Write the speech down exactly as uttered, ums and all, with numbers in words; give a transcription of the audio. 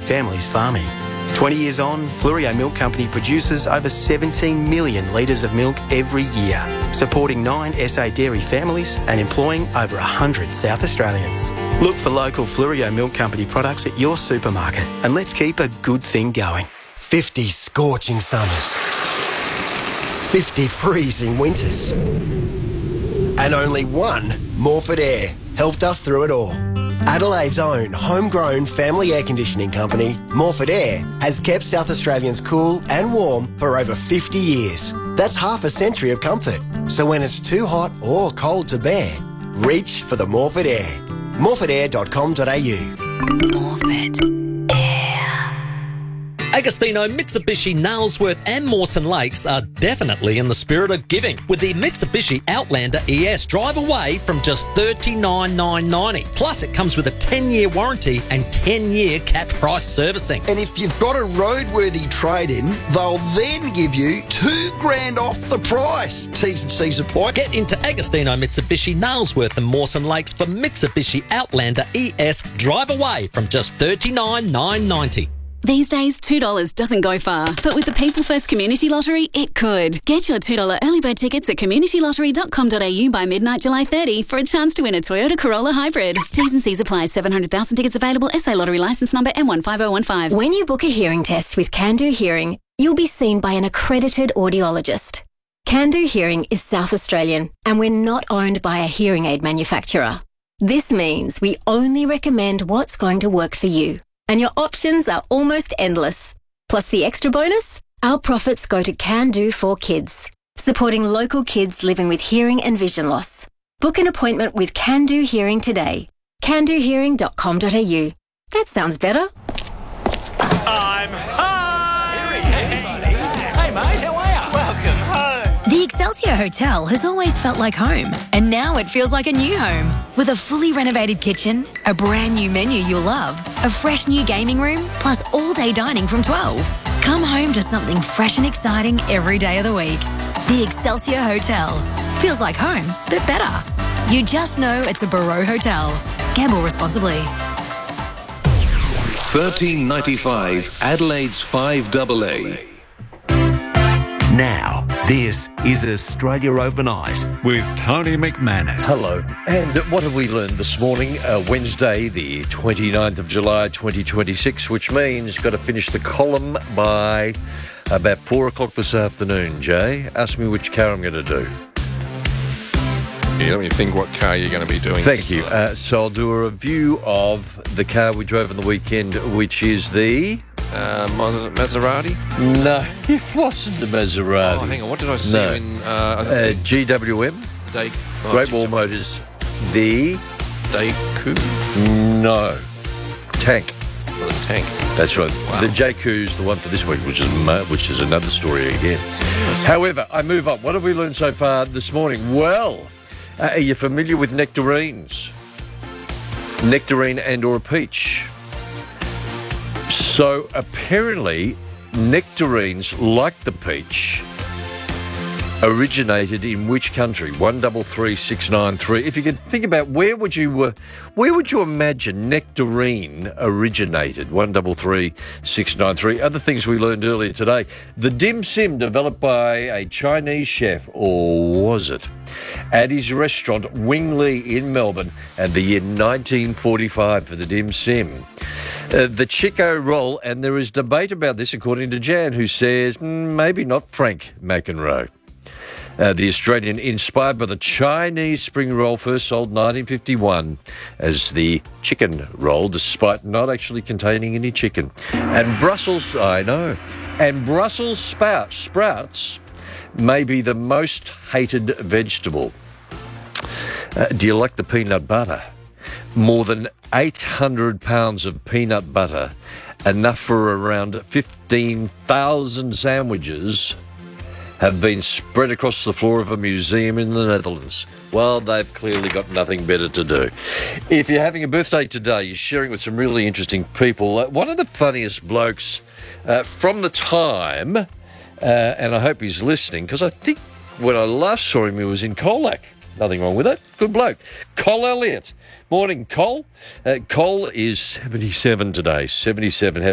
families farming. twenty years on, Fleurieu Milk Company produces over seventeen million litres of milk every year, supporting nine S A dairy families and employing over one hundred South Australians. Look for local Fleurieu Milk Company products at your supermarket and let's keep a good thing going. fifty scorching summers. fifty freezing winters. And only one Morford Air helped us through it all. Adelaide's own homegrown family air conditioning company, Morford Air, has kept South Australians cool and warm for over fifty years. That's half a century of comfort. So when it's too hot or cold to bear, reach for the Morford Air. morford air dot com dot a u. Morford Air. Agostino, Mitsubishi, Nailsworth and Mawson Lakes are definitely in the spirit of giving with the Mitsubishi Outlander E S. Drive away from just thirty-nine thousand nine hundred ninety dollars. Plus, it comes with a ten-year warranty and ten-year capped price servicing. And if you've got a roadworthy trade-in, they'll then give you two grand off the price. T's and C's apply. Get into Agostino, Mitsubishi, Nailsworth and Mawson Lakes for Mitsubishi Outlander E S. Drive away from just thirty-nine thousand nine hundred ninety dollars. These days, two dollars doesn't go far, but with the People First Community Lottery, it could. Get your two dollars early bird tickets at community lottery dot com dot a u by midnight July thirtieth for a chance to win a Toyota Corolla Hybrid. T's and C's apply. seven hundred thousand tickets available. S A Lottery licence number M one five oh one five. When you book a hearing test with Can-Do Hearing, you'll be seen by an accredited audiologist. Can-Do Hearing is South Australian, and we're not owned by a hearing aid manufacturer. This means we only recommend what's going to work for you. And your options are almost endless. Plus the extra bonus? Our profits go to Can-Do for Kids, supporting local kids living with hearing and vision loss. Book an appointment with Can-Do Hearing today. can do hearing dot com dot a u. That sounds better. I'm home! Hey mate, how are you? Welcome home! The Excelsior Hotel has always felt like home, and now it feels like a new home. With a fully renovated kitchen, a brand new menu you'll love, a fresh new gaming room, plus all-day dining from twelve. Come home to something fresh and exciting every day of the week. The Excelsior Hotel. Feels like home, but better. You just know it's a Barreau Hotel. Gamble responsibly. thirteen ninety-five Adelaide's five A A. Now, this is Australia Overnight with Tony McManus. Hello. And what have we learned this morning? Uh, Wednesday, the twenty-ninth of July, twenty twenty-six, which means got to finish the column by about four o'clock this afternoon, Jay. Ask me which car I'm going to do. Yeah, let me think what car you're going to be doing. Thank you. Uh, so I'll do a review of the car we drove on the weekend, which is the... Uh, Maserati? No, it wasn't the Maserati. Oh, hang on. What did I see no. in... Uh, uh, G W M. Day, oh, Great G- Wall Motors. The... Daewoo? No. Tank. Oh, the Tank. That's right. Wow. The J Q's the one for this week, which is which is another story again. Yes. However, I move on. What have we learned so far this morning? Well, uh, are you familiar with nectarines? Nectarine and or a peach. So apparently, nectarines, like the peach, originated in which country? One double three six nine three. If you could think about where would you, uh, where would you imagine nectarine originated? One double three six nine three. Other things we learned earlier today: the dim sim developed by a Chinese chef, or was it, at his restaurant Wingli in Melbourne, and the year nineteen forty-five for the dim sim. Uh, the Chico roll, and there is debate about this according to Jan, who says mm, maybe not Frank McEnroe. Uh, the Australian, inspired by the Chinese spring roll, first sold nineteen fifty-one as the chicken roll, despite not actually containing any chicken. And Brussels, I know, and Brussels sprout, sprouts may be the most hated vegetable. Uh, do you like the peanut butter? More than eight hundred pounds of peanut butter, enough for around fifteen thousand sandwiches, have been spread across the floor of a museum in the Netherlands. Well, they've clearly got nothing better to do. If you're having a birthday today, you're sharing with some really interesting people. Uh, one of the funniest blokes uh, from the time, uh, and I hope he's listening, because I think when I last saw him, he was in Colac. Nothing wrong with it. Good bloke. Col Elliott. Morning, Col. Uh, Col is seventy-seven today. seventy-seven.